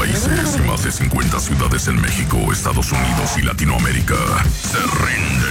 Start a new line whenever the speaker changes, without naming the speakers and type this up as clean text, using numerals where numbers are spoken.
países y más de 50 ciudades en México, Estados Unidos y Latinoamérica se rinden.